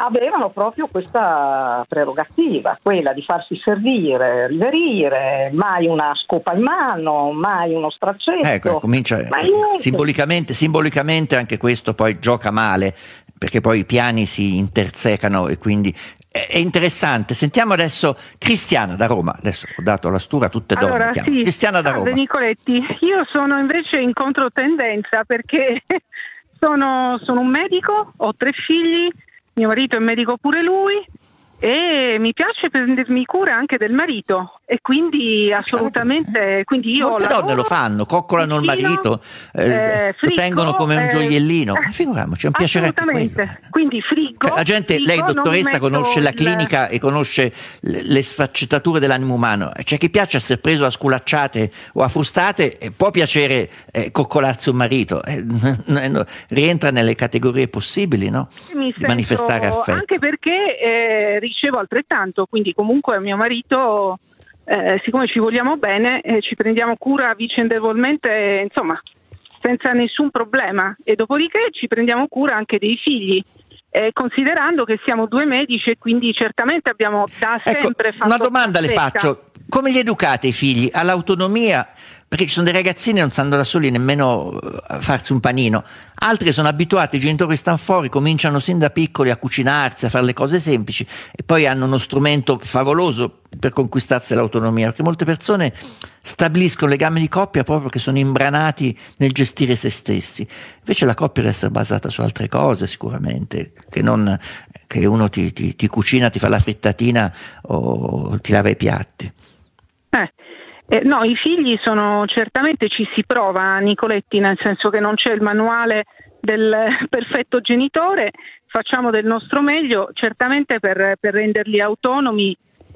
avevano proprio questa prerogativa, quella di farsi servire, riverire, mai una scopa in mano, mai uno straccetto. Ecco, comincia simbolicamente anche questo poi gioca male, perché poi i piani si intersecano e quindi è interessante. Sentiamo adesso Cristiana da Roma. Adesso ho dato la stura a tutte donne. Allora, sì. Cristiana da Roma. Nicoletti, io sono invece in controtendenza perché sono un medico, ho 3 figli, mio marito è medico pure lui e mi piace prendermi cura anche del marito e quindi assolutamente, quindi io molte donne lo fanno, coccolano il marito, lo tengono come un gioiellino, figuriamoci, è un piacere anche quello. Quindi friggo, la gente, lei dottoressa conosce la clinica e conosce le sfaccettature dell'animo umano, c'è chi piace essere preso a sculacciate o a frustate, può piacere coccolarsi un marito, rientra nelle categorie possibili, no? Di manifestare affetto, anche perché ricevo altrettanto, quindi comunque mio marito, siccome ci vogliamo bene, ci prendiamo cura vicendevolmente, insomma, senza nessun problema, e dopodiché ci prendiamo cura anche dei figli, considerando che siamo 2 medici e quindi certamente abbiamo da sempre fatto una domanda le faccio: come li educate i figli all'autonomia? Perché ci sono dei ragazzini che non sanno da soli nemmeno farsi un panino, altri sono abituati, i genitori stanno fuori, cominciano sin da piccoli a cucinarsi, a fare le cose semplici e poi hanno uno strumento favoloso per conquistarsi l'autonomia, perché molte persone stabiliscono legami di coppia proprio che sono imbranati nel gestire se stessi. Invece la coppia deve essere basata su altre cose, sicuramente, che non che uno ti cucina, ti fa la frittatina o ti lava i piatti. No, i figli sono, certamente ci si prova, Nicoletti, nel senso che non c'è il manuale del perfetto genitore, facciamo del nostro meglio, certamente per renderli autonomi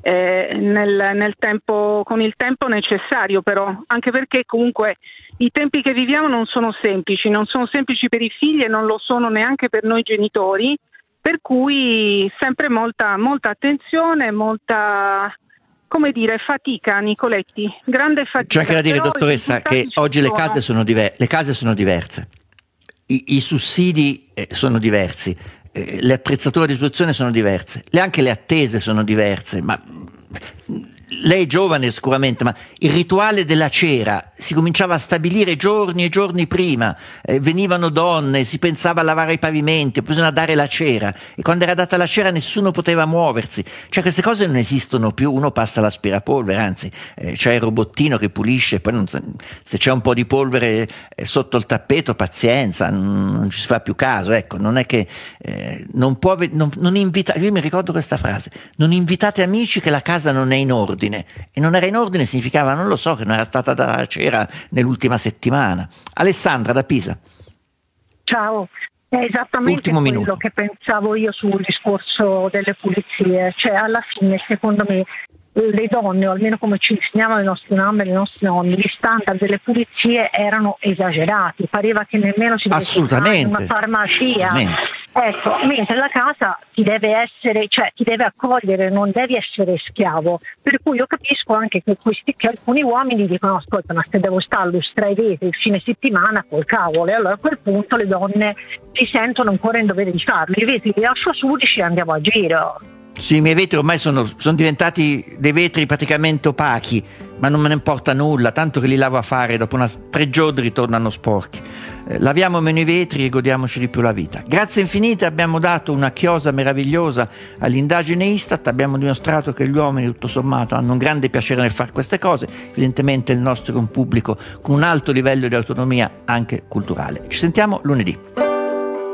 nel tempo, con il tempo necessario, però, anche perché comunque i tempi che viviamo non sono semplici per i figli e non lo sono neanche per noi genitori, per cui sempre molta attenzione, molta, come dire, fatica, Nicoletti, grande fatica. C'è anche da dire, dottoressa, che oggi le case sono diverse, i sussidi sono diversi, le attrezzature a disposizione sono diverse, anche le attese sono diverse, ma lei è giovane sicuramente, ma il rituale della cera si cominciava a stabilire giorni e giorni prima, venivano donne, si pensava a lavare i pavimenti, bisogna dare la cera, e quando era data la cera nessuno poteva muoversi, cioè queste cose non esistono più, uno passa l'aspirapolvere, anzi c'è il robottino che pulisce, poi se c'è un po' di polvere sotto il tappeto, pazienza, non ci si fa più caso, ecco, non è che non invita, io mi ricordo questa frase: non invitate amici che la casa non è in ordine. E non era in ordine significava, non lo so, che non era stata data cera nell'ultima settimana. Alessandra da Pisa. Ciao, è esattamente quello che pensavo io sul discorso delle pulizie, cioè alla fine secondo me le donne, o almeno come ci insegnavano le nostre mamme e le nostre nonne, gli standard delle pulizie erano esagerati, pareva che nemmeno si dovesse fare in una farmacia. Ecco, mentre la casa ti deve essere, cioè ti deve accogliere, non devi essere schiavo. Per cui io capisco anche che alcuni uomini dicono: ascolta, ma se devo stare a lustrare i vetri il fine settimana, col cavolo, e allora a quel punto le donne si sentono ancora in dovere di farlo. I vetri li lascio sudici e andiamo a giro. Sì, i miei vetri ormai sono diventati dei vetri praticamente opachi, ma non me ne importa nulla, tanto che li lavo a fare, dopo 3 giorni ritornano sporchi. Laviamo meno i vetri e godiamoci di più la vita. Grazie infinite, abbiamo dato una chiosa meravigliosa all'indagine Istat, abbiamo dimostrato che gli uomini tutto sommato hanno un grande piacere nel fare queste cose, evidentemente il nostro è un pubblico con un alto livello di autonomia anche culturale. Ci sentiamo lunedì.